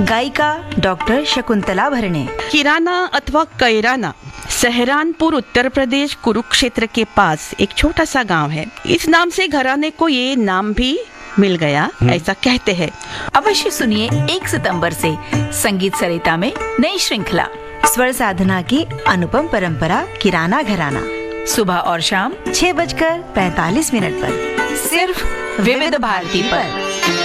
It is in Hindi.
गायिका डॉक्टर शकुंतला भरणे। किराना अथवा कैराना सहारनपुर उत्तर प्रदेश कुरुक्षेत्र के पास एक छोटा सा गांव है। इस नाम से घराने को ये नाम भी मिल गया, ऐसा कहते हैं। अवश्य सुनिए 1 सितंबर से संगीत सरिता में नई श्रृंखला स्वर साधना की अनुपम परंपरा किराना घराना, सुबह और शाम 6:45 पर, सिर्फ विविध भारती पर।